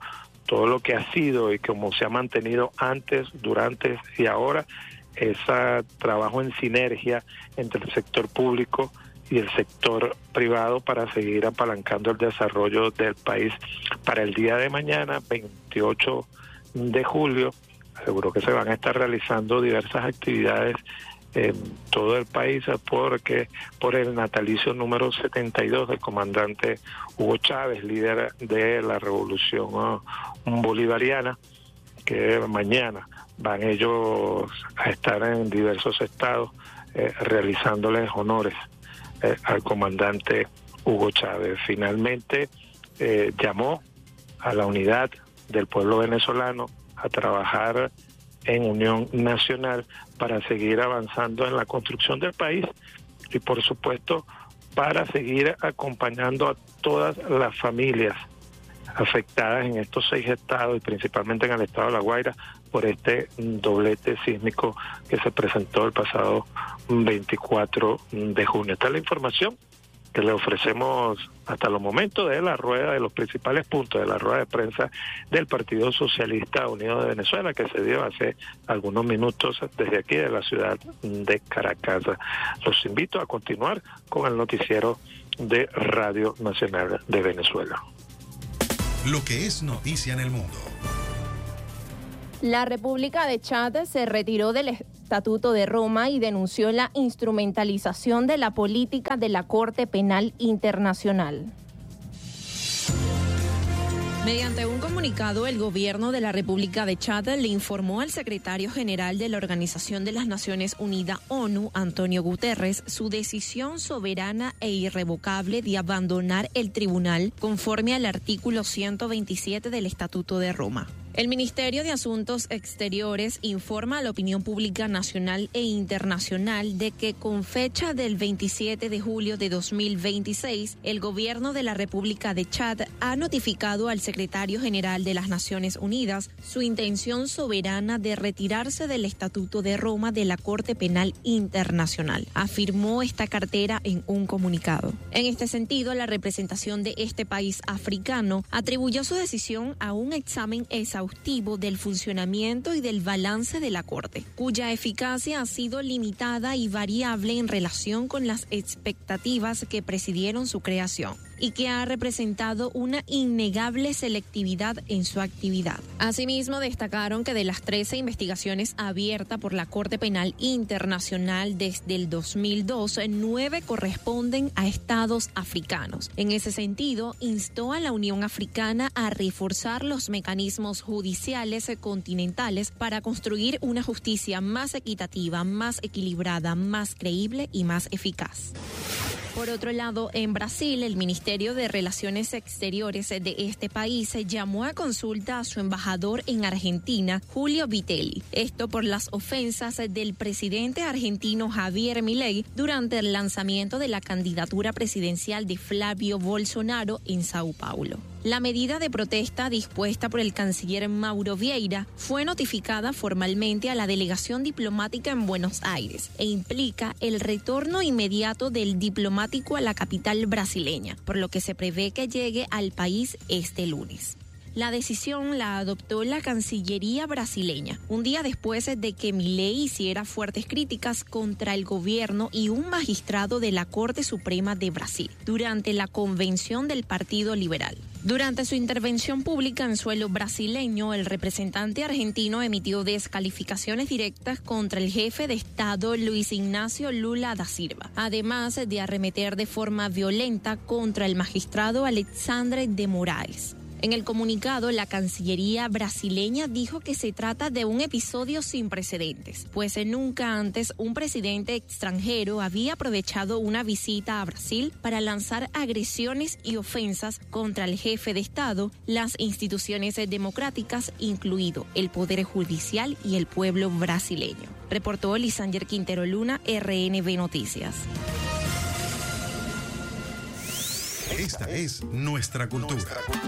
todo lo que ha sido y como se ha mantenido antes, durante y ahora, ese trabajo en sinergia entre el sector público y el sector privado para seguir apalancando el desarrollo del país. Para el día de mañana, veintiocho de julio, seguro que se van a estar realizando diversas actividades en todo el país porque por el natalicio número setenta y dos del comandante Hugo Chávez, líder de la revolución uh, bolivariana, que mañana van ellos a estar en diversos estados eh, realizándoles honores eh, al comandante Hugo Chávez. Finalmente eh, llamó a la unidad del pueblo venezolano a trabajar en unión nacional para seguir avanzando en la construcción del país y por supuesto para seguir acompañando a todas las familias afectadas en estos seis estados y principalmente en el estado de La Guaira por este doblete sísmico que se presentó el pasado veinticuatro de junio. Esta es la información que le ofrecemos hasta los momentos de la rueda, de los principales puntos de la rueda de prensa del Partido Socialista Unido de Venezuela, que se dio hace algunos minutos desde aquí de la ciudad de Caracas. Los invito a continuar con el noticiero de Radio Nacional de Venezuela. Lo que es noticia en el mundo. La República de Chad se retiró del Estatuto de Roma y denunció la instrumentalización de la política de la Corte Penal Internacional. Mediante un comunicado, el gobierno de la República de Chad le informó al secretario general de la Organización de las Naciones Unidas, ONU, Antonio Guterres, su decisión soberana e irrevocable de abandonar el tribunal conforme al artículo ciento veintisiete del Estatuto de Roma. El Ministerio de Asuntos Exteriores informa a la opinión pública nacional e internacional de que con fecha del veintisiete de julio de dos mil veintiséis, el gobierno de la República de Chad ha notificado al secretario general de las Naciones Unidas su intención soberana de retirarse del Estatuto de Roma de la Corte Penal Internacional, afirmó esta cartera en un comunicado. En este sentido, la representación de este país africano atribuyó su decisión a un examen exhaustivo del funcionamiento y del balance de la Corte, cuya eficacia ha sido limitada y variable en relación con las expectativas que presidieron su creación, y que ha representado una innegable selectividad en su actividad. Asimismo, destacaron que de las trece investigaciones abiertas por la Corte Penal Internacional desde el dos mil dos, nueve corresponden a estados africanos. En ese sentido, instó a la Unión Africana a reforzar los mecanismos judiciales continentales para construir una justicia más equitativa, más equilibrada, más creíble y más eficaz. Por otro lado, en Brasil, el Ministerio de Relaciones Exteriores de este país llamó a consulta a su embajador en Argentina, Julio Vitelli. Esto por las ofensas del presidente argentino Javier Milei durante el lanzamiento de la candidatura presidencial de Flavio Bolsonaro en Sao Paulo. La medida de protesta dispuesta por el canciller Mauro Vieira fue notificada formalmente a la delegación diplomática en Buenos Aires e implica el retorno inmediato del diplomático a la capital brasileña, por lo que se prevé que llegue al país este lunes. La decisión la adoptó la Cancillería brasileña, un día después de que Milei hiciera fuertes críticas contra el gobierno y un magistrado de la Corte Suprema de Brasil durante la convención del Partido Liberal. Durante su intervención pública en suelo brasileño, el representante argentino emitió descalificaciones directas contra el jefe de Estado Luis Ignacio Lula da Silva, además de arremeter de forma violenta contra el magistrado Alexandre de Moraes. En el comunicado, la Cancillería brasileña dijo que se trata de un episodio sin precedentes, pues nunca antes un presidente extranjero había aprovechado una visita a Brasil para lanzar agresiones y ofensas contra el jefe de Estado, las instituciones democráticas, incluido el Poder Judicial y el pueblo brasileño. Reportó Lisander Quintero Luna, R N B Noticias. Esta es nuestra cultura.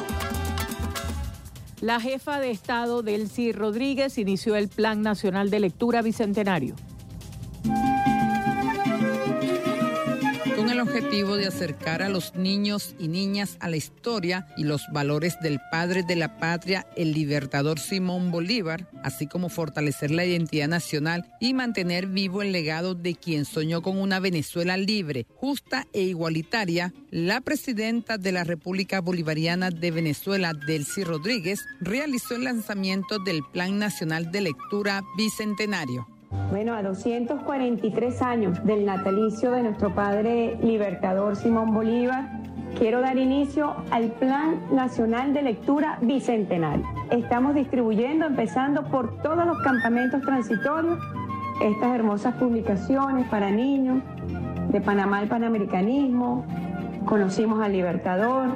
La jefa de Estado, Delcy Rodríguez, inició el Plan Nacional de Lectura Bicentenario. Con el el objetivo de acercar a los niños y niñas a la historia y los valores del padre de la patria, el libertador Simón Bolívar, así como fortalecer la identidad nacional y mantener vivo el legado de quien soñó con una Venezuela libre, justa e igualitaria. La presidenta de la República Bolivariana de Venezuela, Delcy Rodríguez, realizó el lanzamiento del Plan Nacional de Lectura Bicentenario. Bueno, a doscientos cuarenta y tres años del natalicio de nuestro padre libertador Simón Bolívar, quiero dar inicio al Plan Nacional de Lectura Bicentenario. Estamos distribuyendo, empezando por todos los campamentos transitorios, estas hermosas publicaciones para niños, de Panamá al Panamericanismo, Conocimos al Libertador,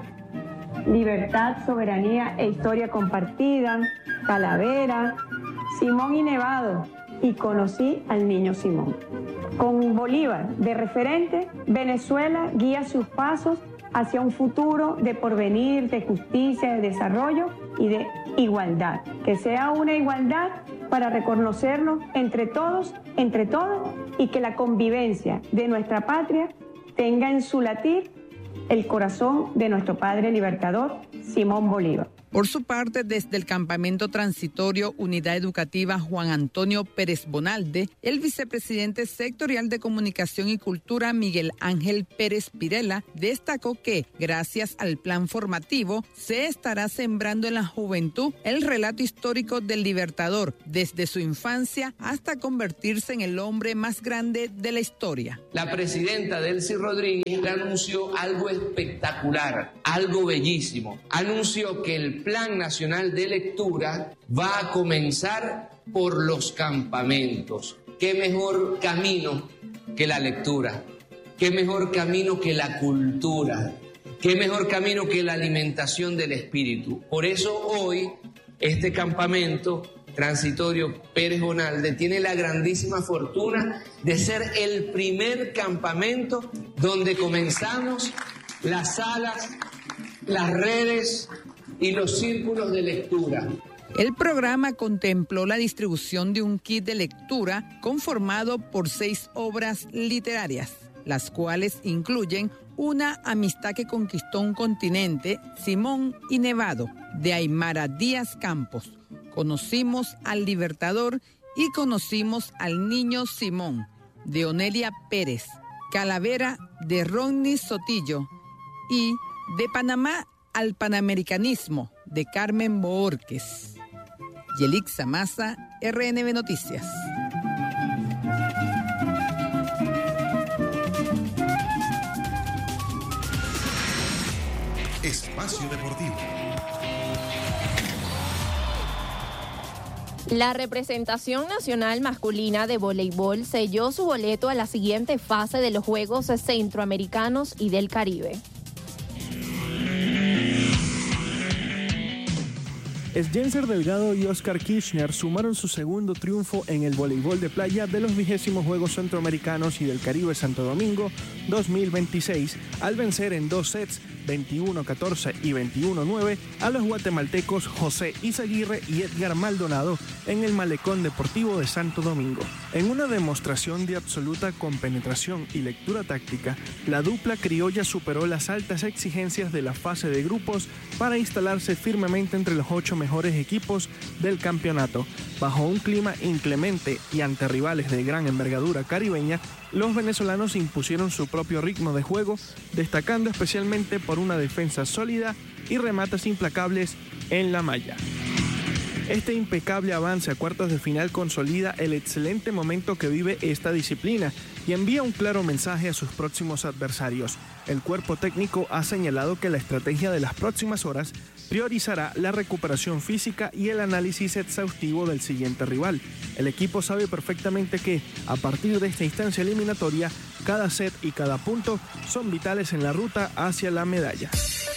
Libertad, Soberanía e Historia Compartida, Calavera, Simón y Nevado, y Conocí al Niño Simón. Con Bolívar de referente, Venezuela guía sus pasos hacia un futuro de porvenir, de justicia, de desarrollo y de igualdad. Que sea una igualdad para reconocernos entre todos, entre todos, y que la convivencia de nuestra patria tenga en su latir el corazón de nuestro padre libertador, Simón Bolívar. Por su parte, desde el Campamento Transitorio Unidad Educativa Juan Antonio Pérez Bonalde, el vicepresidente sectorial de Comunicación y Cultura Miguel Ángel Pérez Pirela destacó que, gracias al plan formativo, se estará sembrando en la juventud el relato histórico del Libertador, desde su infancia hasta convertirse en el hombre más grande de la historia. La presidenta Delcy Rodríguez anunció algo espectacular, algo bellísimo. Anunció que el Plan Nacional de Lectura va a comenzar por los campamentos. ¿Qué mejor camino que la lectura? ¿Qué mejor camino que la cultura? ¿Qué mejor camino que la alimentación del espíritu? Por eso hoy este campamento transitorio Pérez Bonalde tiene la grandísima fortuna de ser el primer campamento donde comenzamos las salas, las redes y los círculos de lectura. El programa contempló la distribución de un kit de lectura conformado por seis obras literarias, las cuales incluyen Una amistad que conquistó un continente, Simón y Nevado, de Aymara Díaz Campos, Conocimos al Libertador y Conocimos al Niño Simón, de Onelia Pérez, Calavera, de Ronnie Sotillo, y De Panamá al Panamericanismo, de Carmen Boorques. Yelixa Maza, R N B Noticias. Espacio Deportivo. La representación nacional masculina de voleibol selló su boleto a la siguiente fase de los Juegos Centroamericanos y del Caribe. Sjenser Delgado y Oscar Kirchner sumaron su segundo triunfo en el voleibol de playa de los vigésimos Juegos Centroamericanos y del Caribe Santo Domingo dos mil veintiséis al vencer en dos sets, veintiuno a catorce y veintiuno a nueve, a los guatemaltecos José Izaguirre y Edgar Maldonado en el Malecón Deportivo de Santo Domingo. En una demostración de absoluta compenetración y lectura táctica, la dupla criolla superó las altas exigencias de la fase de grupos para instalarse firmemente entre los ocho mejores equipos del campeonato. Bajo un clima inclemente y ante rivales de gran envergadura caribeña, los venezolanos impusieron su propio ritmo de juego, destacando especialmente por una defensa sólida y remates implacables en la malla. Este impecable avance a cuartos de final consolida el excelente momento que vive esta disciplina y envía un claro mensaje a sus próximos adversarios. El cuerpo técnico ha señalado que la estrategia de las próximas horas priorizará la recuperación física y el análisis exhaustivo del siguiente rival. El equipo sabe perfectamente que, a partir de esta instancia eliminatoria, cada set y cada punto son vitales en la ruta hacia la medalla.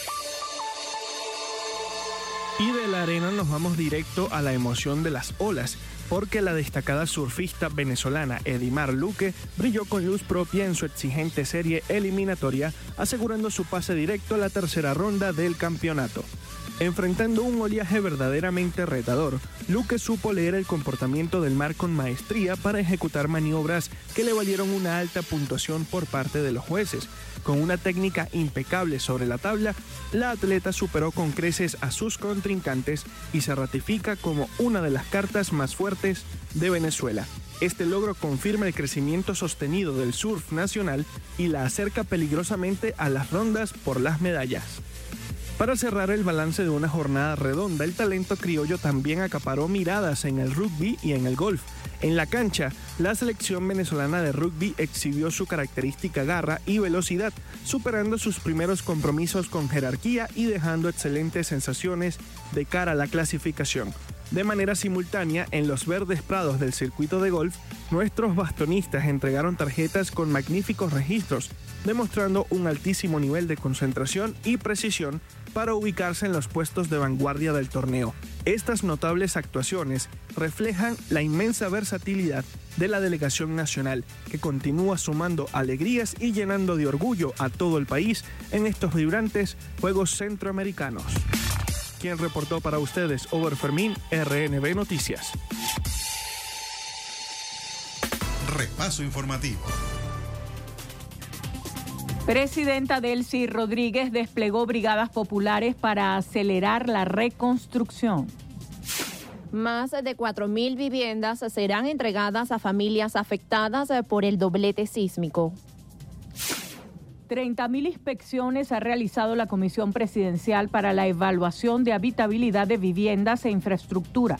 Y de la arena nos vamos directo a la emoción de las olas, porque la destacada surfista venezolana Edimar Luque brilló con luz propia en su exigente serie eliminatoria, asegurando su pase directo a la tercera ronda del campeonato. Enfrentando un oleaje verdaderamente retador, Luque supo leer el comportamiento del mar con maestría para ejecutar maniobras que le valieron una alta puntuación por parte de los jueces. Con una técnica impecable sobre la tabla, la atleta superó con creces a sus contrincantes y se ratifica como una de las cartas más fuertes de Venezuela. Este logro confirma el crecimiento sostenido del surf nacional y la acerca peligrosamente a las rondas por las medallas. Para cerrar el balance de una jornada redonda, el talento criollo también acaparó miradas en el rugby y en el golf. En la cancha, la selección venezolana de rugby exhibió su característica garra y velocidad, superando sus primeros compromisos con jerarquía y dejando excelentes sensaciones de cara a la clasificación. De manera simultánea, en los verdes prados del circuito de golf, nuestros bastonistas entregaron tarjetas con magníficos registros, demostrando un altísimo nivel de concentración y precisión para ubicarse en los puestos de vanguardia del torneo. Estas notables actuaciones reflejan la inmensa versatilidad de la delegación nacional, que continúa sumando alegrías y llenando de orgullo a todo el país en estos vibrantes Juegos Centroamericanos. Quien reportó para ustedes, Over Fermín, R N B Noticias. Repaso informativo. Presidenta Delcy Rodríguez desplegó brigadas populares para acelerar la reconstrucción. Más de cuatro mil viviendas serán entregadas a familias afectadas por el doblete sísmico. treinta mil inspecciones ha realizado la Comisión Presidencial para la Evaluación de Habitabilidad de Viviendas e Infraestructura.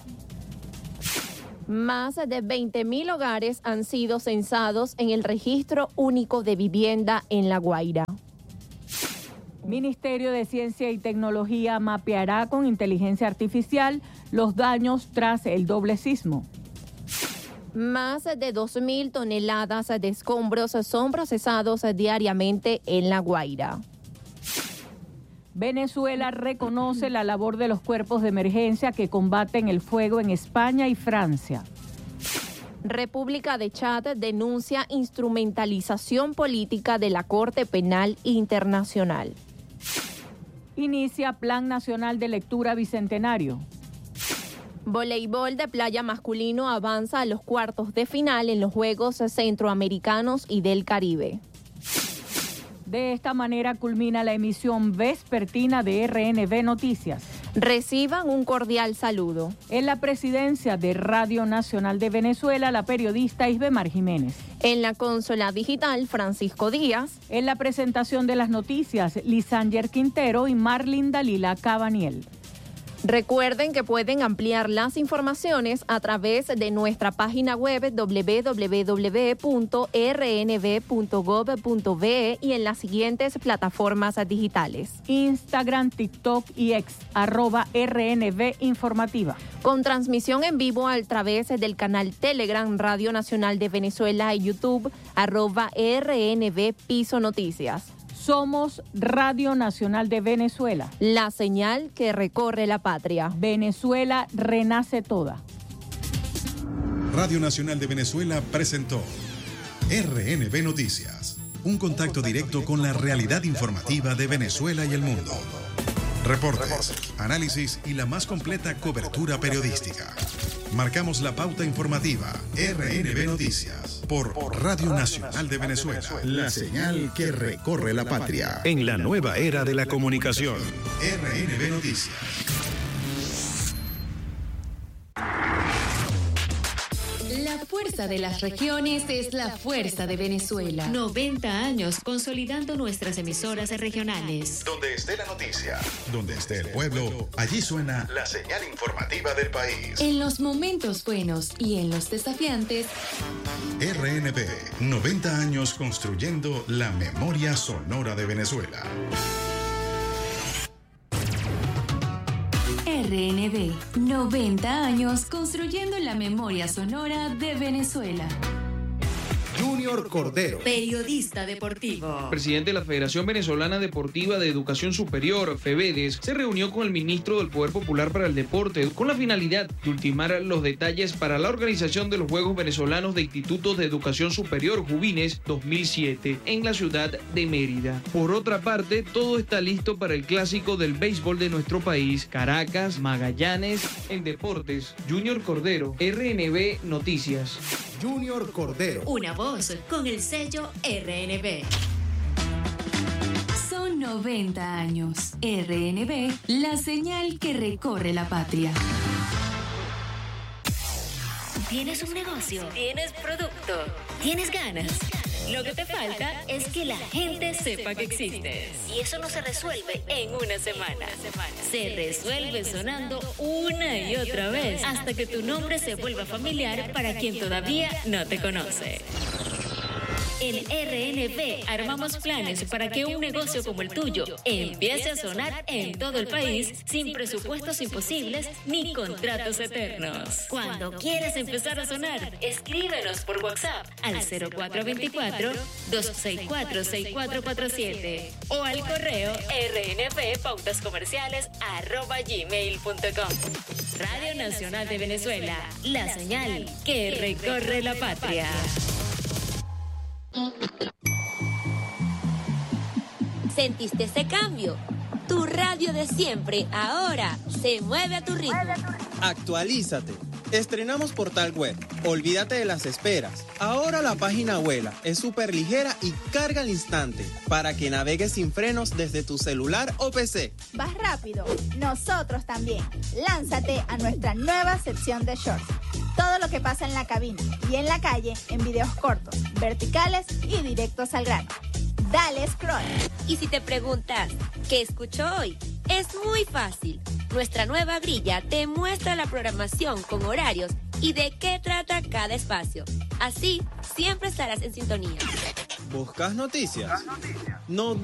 Más de veinte mil hogares han sido censados en el Registro Único de Vivienda en La Guaira. Ministerio de Ciencia y Tecnología mapeará con inteligencia artificial los daños tras el doble sismo. Más de dos mil toneladas de escombros son procesados diariamente en La Guaira. Venezuela reconoce la labor de los cuerpos de emergencia que combaten el fuego en España y Francia. República de Chad denuncia instrumentalización política de la Corte Penal Internacional. Inicia Plan Nacional de Lectura Bicentenario. Voleibol de playa masculino avanza a los cuartos de final en los Juegos Centroamericanos y del Caribe. De esta manera culmina la emisión vespertina de R N B Noticias. Reciban un cordial saludo. En la presidencia de Radio Nacional de Venezuela, la periodista Isbemar Jiménez. En la consola digital, Francisco Díaz. En la presentación de las noticias, Lisanger Quintero y Marlin Dalila Cabaniel. Recuerden que pueden ampliar las informaciones a través de nuestra página web doble u doble u doble u punto r n b punto gov punto b e y en las siguientes plataformas digitales: Instagram, TikTok y X, arroba R N B Informativa. Con transmisión en vivo a través del canal Telegram Radio Nacional de Venezuela y YouTube, arroba R N B Piso Noticias. Somos Radio Nacional de Venezuela. La señal que recorre la patria. Venezuela renace toda. Radio Nacional de Venezuela presentó R N B Noticias. Un contacto directo con la realidad informativa de Venezuela y el mundo. Reportes, análisis y la más completa cobertura periodística. Marcamos la pauta informativa. R N B Noticias por Radio Nacional de Venezuela. La señal que recorre la patria. En la nueva era de la comunicación. R N B Noticias. La fuerza de las regiones es la fuerza de Venezuela. noventa años consolidando nuestras emisoras regionales. Donde esté la noticia, donde esté el pueblo, allí suena la señal informativa del país. En los momentos buenos y en los desafiantes. R N B, noventa años construyendo la memoria sonora de Venezuela. R N B, noventa años construyendo la memoria sonora de Venezuela. Junior Cordero, periodista deportivo. Presidente de la Federación Venezolana Deportiva de Educación Superior, FEBEDES, se reunió con el ministro del Poder Popular para el Deporte con la finalidad de ultimar los detalles para la organización de los Juegos Venezolanos de Institutos de Educación Superior Juvines dos mil siete en la ciudad de Mérida. Por otra parte, todo está listo para el clásico del béisbol de nuestro país, Caracas, Magallanes. En deportes, Junior Cordero, R N B Noticias. Junior Cordero. Una voz con el sello R N B. Son noventa años. R N B, la señal que recorre la patria. ¿Tienes un negocio? ¿Tienes producto? ¿Tienes ganas? Lo que te falta es que la gente sepa que existes. Y eso no se resuelve en una semana. Se resuelve sonando una y otra vez hasta que tu nombre se vuelva familiar para quien todavía no te conoce. En R N B armamos planes para que un negocio como el tuyo empiece a sonar en todo el país sin presupuestos imposibles ni contratos eternos. Cuando quieras empezar a sonar, escríbenos por WhatsApp al cero cuatro dos cuatro, dos seis cuatro, seis cuatro cuatro siete o al correo rnbpautascomerciales arroba gmail punto com. Radio Nacional de Venezuela, la señal que recorre la patria. ¿Sentiste ese cambio? Tu radio de siempre ahora se mueve a tu ritmo. Actualízate. Estrenamos portal web. Olvídate de las esperas. Ahora la página vuela, es súper ligera y carga al instante para que navegues sin frenos desde tu celular o P C. ¿Vas rápido? Nosotros también. Lánzate a nuestra nueva sección de shorts. Todo lo que pasa en la cabina y en la calle en videos cortos, verticales y directos al grano. Dale scroll. Y si te preguntas, ¿qué escucho hoy? Es muy fácil. Nuestra nueva grilla te muestra la programación con horarios y de qué trata cada espacio. Así, siempre estarás en sintonía. ¿Buscas noticias? No